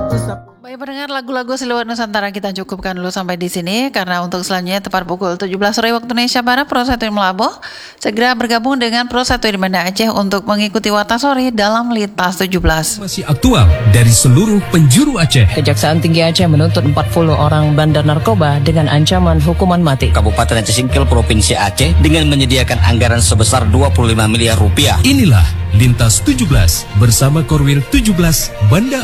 Baik pendengar, lagu-lagu seluruh Nusantara kita cukupkan dulu sampai di sini karena untuk selanjutnya tepat pukul 17 sore waktu Indonesia Barat Pro 1 Melaboh segera bergabung dengan Pro 1 di Banda Aceh untuk mengikuti Warta Sore dalam Lintas 17. Masih aktual dari seluruh penjuru Aceh. Kejaksaan Tinggi Aceh menuntut 40 orang bandar narkoba dengan ancaman hukuman mati. Kabupaten Aceh Singkil Provinsi Aceh dengan menyediakan anggaran sebesar 25 miliar rupiah. Inilah Lintas 17 bersama Korwil 17 Banda